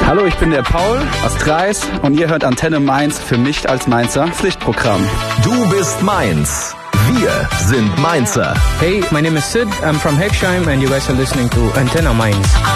Hallo, ich bin der Paul aus Kreis und ihr hört Antenne Mainz für mich als Mainzer Pflichtprogramm. Du bist Mainz. Wir sind Mainzer. Hey, my name is Sid. I'm from Hecksheim and you guys are listening to Antenne Mainz.